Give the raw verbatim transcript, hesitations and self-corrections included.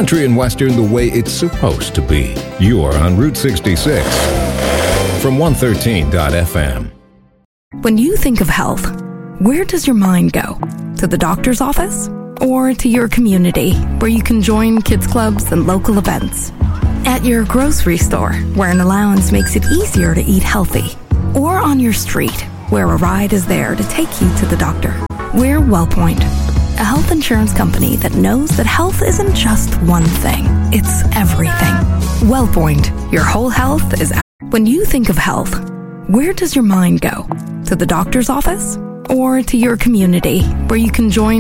Country and Western the way it's supposed to be. You're on Route sixty-six from one thirteen dot F M. When you think of health, where does your mind go? To the doctor's office? Or to your community, where you can join kids clubs and local events? At your grocery store, where an allowance makes it easier to eat healthy? Or on your street, where a ride is there to take you to the doctor? We're WellPoint, a health insurance company that knows that health isn't just one thing, it's everything. WellPoint, your whole health is... When you think of health, where does your mind go? To the doctor's office? Or to your community, where you can join